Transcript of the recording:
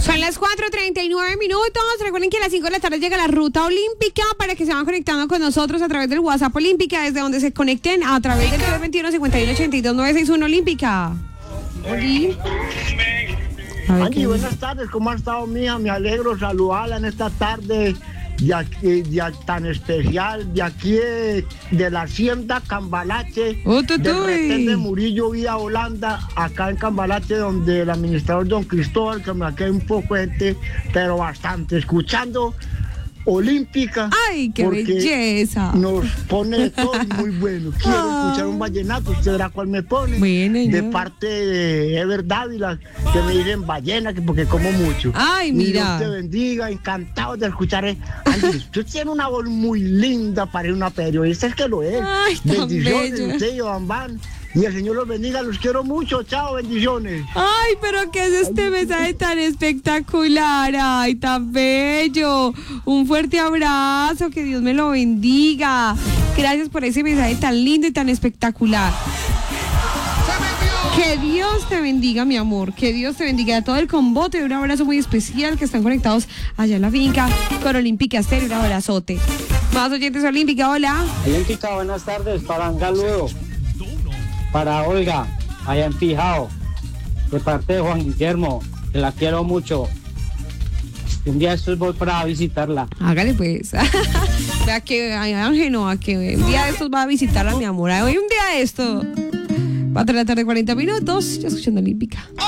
Son las 4:39. Recuerden que a las 5 de la tarde llega la ruta olímpica para que se van conectando con nosotros a través del WhatsApp Olímpica, desde donde se conecten a través del 321-5182-961 Olímpica. Oli. Angie, buenas tardes, ¿cómo ha estado, mija? Me alegro saludarla en esta tarde tan especial, de aquí de la hacienda Cambalache, del retén de Murillo, vía Holanda, acá en Cambalache, donde el administrador don Cristóbal, que me queda un poco gente, pero bastante, escuchando Olímpica. ¡Ay, qué belleza! Nos pone todo muy bueno. Quiero escuchar un vallenato, usted verá cuál me pone. Bueno, de parte de Ever Dávila, que me dicen ballena, que porque como mucho. ¡Ay, mira! Dios te bendiga, encantado de escuchar. Andy, usted tiene una voz muy linda para una periodista, es que lo es. ¡Ay, tan bendiciones, bello! usted y Van. Y el Señor los bendiga, los quiero mucho. Chao, bendiciones. Ay, pero ¿qué es este mensaje tan espectacular? Ay, tan bello. Un fuerte abrazo, que Dios me lo bendiga. Gracias por ese mensaje tan lindo y tan espectacular. Que Dios te bendiga, mi amor. Que Dios te bendiga a todo el convote. Un abrazo muy especial que están conectados allá en la finca con Olímpica Estéreo. Un abrazote. Más oyentes Olímpica, hola. Olímpica, buenas tardes. Para un saludo para Olga, allá en Pijao, de parte de Juan Guillermo, que la quiero mucho. Un día de estos voy para visitarla. Hágale pues. Vea que Ángel, no, a que un día de estos va a visitarla, mi amor. Hoy un día de esto. 4 de la tarde, 40 minutos. Ya escuchando Olímpica.